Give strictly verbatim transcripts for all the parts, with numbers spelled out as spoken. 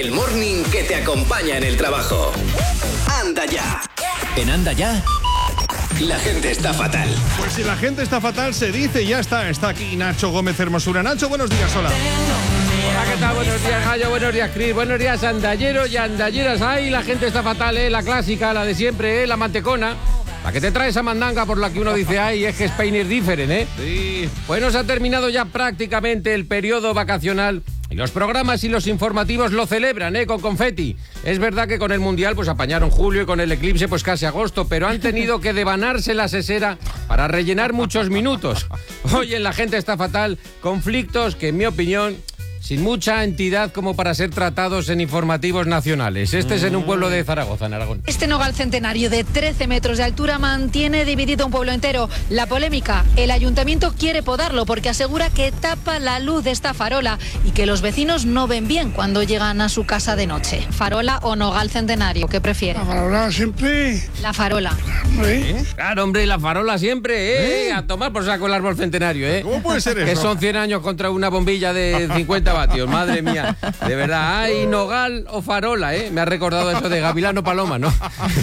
el morning que te acompaña en el trabajo. Anda ya. En Anda ya, la gente está fatal. Pues si la gente está fatal, se dice, ya está. Está aquí Nacho Gómez Hermosura. Nacho, buenos días, hola. Hola, ¿qué tal? Buenos días, Gallo, buenos días, Cris, buenos días, andalleros y andalleras. Ay, la gente está fatal, ¿eh? La clásica, la de siempre, ¿eh? La mantecona. La que te trae esa mandanga por la que uno dice, ay, es que Spain is different, ¿eh? Sí. Bueno, se ha terminado ya prácticamente el periodo vacacional y los programas y los informativos lo celebran, ¿eh? Con confeti. Es verdad que con el Mundial pues apañaron julio y con el eclipse pues casi agosto, pero han tenido que devanarse la sesera para rellenar muchos minutos. Hoy en La gente está fatal, conflictos que en mi opinión, sin mucha entidad como para ser tratados en informativos nacionales. Este es en un pueblo de Zaragoza, en Aragón. Este nogal centenario de trece metros de altura mantiene dividido un pueblo entero. La polémica, el ayuntamiento quiere podarlo porque asegura que tapa la luz de esta farola y que los vecinos no ven bien cuando llegan a su casa de noche. ¿Farola o nogal centenario? ¿Qué prefiere? La farola siempre. La farola. ¿Eh? Claro, hombre, la farola siempre, ¿eh? ¿Eh? A tomar por saco el árbol centenario, ¿eh? ¿Cómo puede ser eso? Que son cien años contra una bombilla de cincuenta vatios, madre mía. De verdad, ay, nogal o farola, ¿eh? Me ha recordado eso de Gavilano Paloma, ¿no?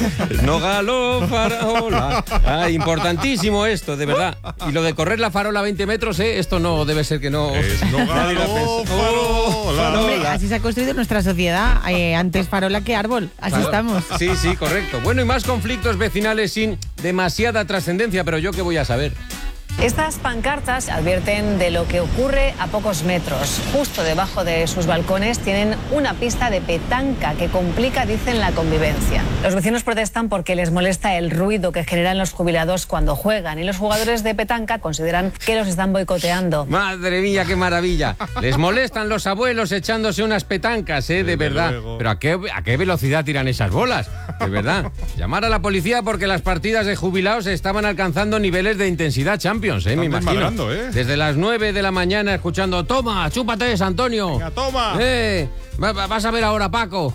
Nogal o farola. Ay, importantísimo esto, de verdad. Y lo de correr la farola a veinte metros, ¿eh? Esto no debe ser que no... Es nogal o farola. Hombre, así se ha construido nuestra sociedad. Eh, antes farola que árbol. Así Claro. estamos. Sí, sí, correcto. Bueno, y más conflictos vecinales sin demasiada trascendencia, pero yo qué voy a saber. Estas pancartas advierten de lo que ocurre a pocos metros. Justo debajo de sus balcones tienen una pista de petanca que complica, dicen, la convivencia. Los vecinos protestan porque les molesta el ruido que generan los jubilados cuando juegan y los jugadores de petanca consideran que los están boicoteando. Madre mía, qué maravilla. Les molestan los abuelos echándose unas petancas, ¿eh? De Desde verdad. luego. Pero ¿a qué, ¿a qué velocidad tiran esas bolas? De verdad. Llamar a la policía porque las partidas de jubilados estaban alcanzando niveles de intensidad Champions. ¿eh? Me Están imagino. desmadrando, ¿eh? Desde las nueve de la mañana escuchando, toma, chúpate, Antonio. Venga, toma. Eh, va- va- vas a ver ahora, Paco.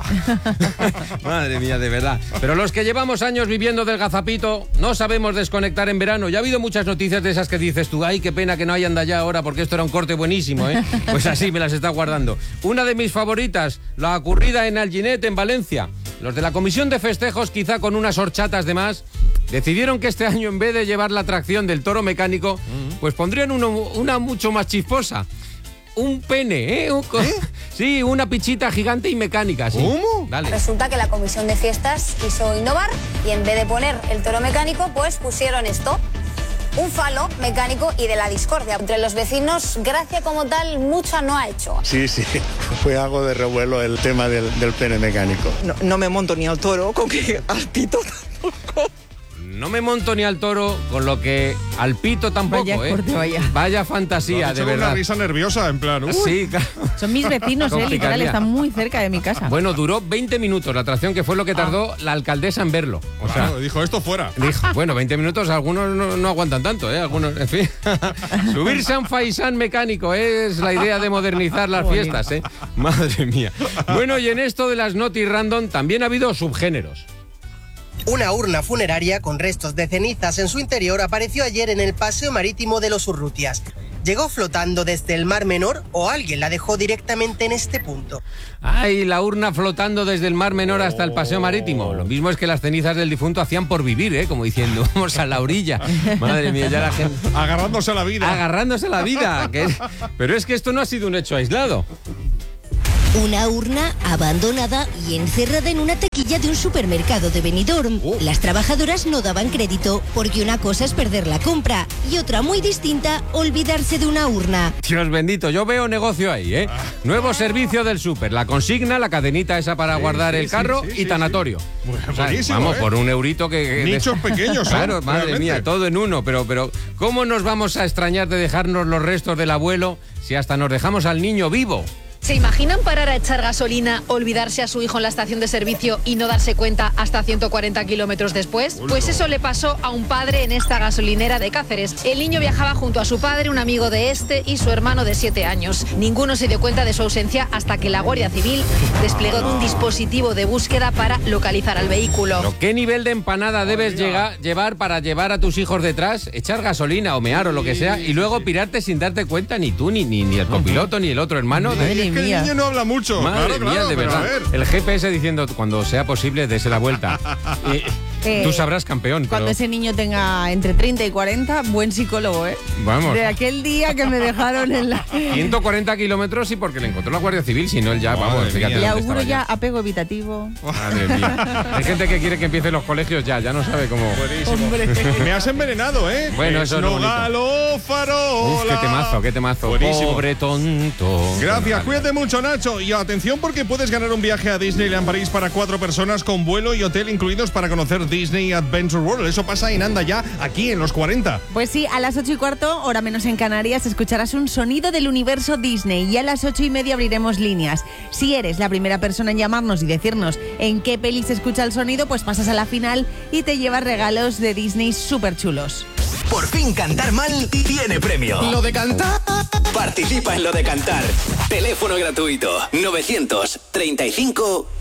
Madre mía, de verdad. Pero los que llevamos años viviendo del gazapito, no sabemos desconectar en verano. Ya ha habido muchas noticias de esas que dices tú, ay, qué pena que no hayan de allá ahora, porque esto era un corte buenísimo, ¿eh? Pues así me las está guardando. Una de mis favoritas, la ocurrida en Alginet, en Valencia. Los de la comisión de festejos, quizá con unas horchatas de más, decidieron que este año, en vez de llevar la atracción del toro mecánico, pues pondrían uno, una mucho más chisposa. Un pene, ¿eh? Un co- Sí, una pichita gigante y mecánica, sí. ¿Cómo? Dale. Resulta que la comisión de fiestas quiso innovar y en vez de poner el toro mecánico, pues pusieron esto. Un falo mecánico y de la discordia. Entre los vecinos, gracia como tal, mucha no ha hecho. Sí, sí. Fue algo de revuelo el tema del, del pene mecánico. No, no me monto ni al toro, con que al pito tampoco. No me monto ni al toro, con lo que al pito tampoco, Vaya ¿eh? corte, vaya. Vaya Lo fantasía, has de hecho con verdad. una risa nerviosa, en plan... uy. Sí, claro. Son mis vecinos, eh, literal, Complicaría. están muy cerca de mi casa. Bueno, duró veinte minutos la atracción, que fue lo que tardó la alcaldesa en verlo. O sea, Claro, dijo esto fuera. dijo, bueno, veinte minutos, algunos no, no aguantan tanto, ¿eh? Algunos, en fin. Subirse a un faisán mecánico es la idea de modernizar las fiestas, ¿eh? Madre mía. Bueno, y en esto de las Noti Random también ha habido subgéneros. Una urna funeraria con restos de cenizas en su interior apareció ayer en el paseo marítimo de los Urrutias. ¿Llegó flotando desde el Mar Menor o alguien la dejó directamente en este punto? Ay, la urna flotando desde el Mar Menor hasta el paseo marítimo. Lo mismo es que las cenizas del difunto hacían por vivir, ¿eh? Como diciendo, vamos a la orilla. Madre mía, ya la gente... Agarrándose a la vida. Agarrándose la vida. que es- Pero es que esto no ha sido un hecho aislado. Una urna abandonada y encerrada en una taquilla de un supermercado de Benidorm. Oh. Las trabajadoras no daban crédito porque una cosa es perder la compra y otra muy distinta, olvidarse de una urna. Dios bendito, yo veo negocio ahí, ¿eh? Nuevo servicio del súper, la consigna, la cadenita esa para Sí, guardar sí, el sí, carro sí, y sí, tanatorio. sí. Bueno, O sea, buenísimo, vamos, ¿eh? por un eurito que... que- Nichos pequeños, ¿eh? Claro, madre Realmente. mía, todo en uno, pero, pero ¿cómo nos vamos a extrañar de dejarnos los restos del abuelo si hasta nos dejamos al niño vivo? ¿Se imaginan parar a echar gasolina, olvidarse a su hijo en la estación de servicio y no darse cuenta hasta ciento cuarenta kilómetros después? Pues eso le pasó a un padre en esta gasolinera de Cáceres. El niño viajaba junto a su padre, un amigo de este y su hermano de siete años. Ninguno se dio cuenta de su ausencia hasta que la Guardia Civil desplegó un dispositivo de búsqueda para localizar al vehículo. ¿Pero qué nivel de empanada debes llega- llevar para llevar a tus hijos detrás, echar gasolina o mear o lo que sea y luego pirarte sin darte cuenta ni tú, ni, ni, ni el copiloto, ni el otro hermano? Madre De- que mía. el niño no habla mucho. Madre claro, mía, claro, de pero a verdad. ver. El G P S diciendo, cuando sea posible, dése la vuelta. Y, Eh, tú sabrás, campeón. Cuando pero, ese niño tenga entre treinta y cuarenta, buen psicólogo, ¿eh? Vamos. De aquel día que me dejaron en la... ciento cuarenta kilómetros y porque le encontró la Guardia Civil, si no él ya, Madre vamos, mía. fíjate Le dónde auguro estaba ya apego evitativo. Madre mía. Hay gente que quiere que empiecen los colegios ya, ya no sabe cómo. Buenísimo. Hombre. Me has envenenado, ¿eh? Bueno, eso es lo bonito. Esnogalo, farola. Uf, qué temazo, qué temazo. Buenísimo. Pobre tonto. Gracias, Vale. cuídate mucho, Nacho. Y atención porque puedes ganar un viaje a Disneyland París para cuatro personas con vuelo y hotel incluidos para conocer Disney Adventure World. Eso pasa en Anda Ya, aquí en los cuarenta. Pues sí, a las ocho y cuarto, hora menos en Canarias, escucharás un sonido del universo Disney y a las ocho y media abriremos líneas. Si eres la primera persona en llamarnos y decirnos en qué peli se escucha el sonido, pues pasas a la final y te llevas regalos de Disney súper chulos. Por fin cantar mal tiene premio. Lo de cantar. Participa en Lo de Cantar. Teléfono gratuito novecientos treinta y cinco